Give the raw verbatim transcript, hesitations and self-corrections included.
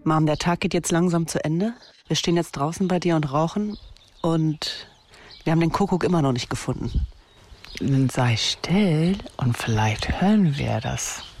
Mom, der Tag geht jetzt langsam zu Ende. Wir stehen jetzt draußen bei dir und rauchen. Und wir haben den Kuckuck immer noch nicht gefunden. Dann sei still und vielleicht hören wir das.